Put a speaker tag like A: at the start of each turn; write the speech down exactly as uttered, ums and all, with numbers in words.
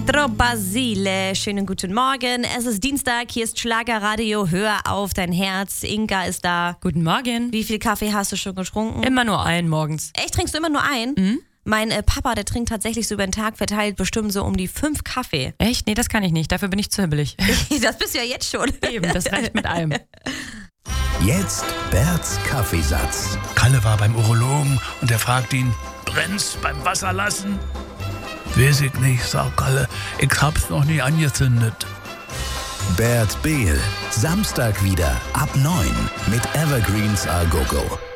A: Pietro Basile, schönen guten Morgen. Es ist Dienstag, hier ist Schlagerradio. Hör auf dein Herz. Inga ist da.
B: Guten Morgen.
A: Wie viel Kaffee hast du schon getrunken?
B: Immer nur einen morgens.
A: Echt, trinkst du immer nur einen?
B: Mhm.
A: Mein äh, Papa, der trinkt tatsächlich so über den Tag verteilt bestimmt so um die fünf Kaffee.
B: Echt? Nee, das kann ich nicht. Dafür bin ich zu hibbelig.
A: Das bist du ja jetzt schon.
B: Eben, das reicht mit allem.
C: Jetzt Berts Kaffeesatz.
D: Kalle war beim Urologen und er fragt ihn, brennt's beim Wasserlassen? Weiß ich nicht, sagt Kalle, ich hab's noch nie angezündet.
C: Bert Behl, Samstag wieder ab neun mit Evergreens A Go Go.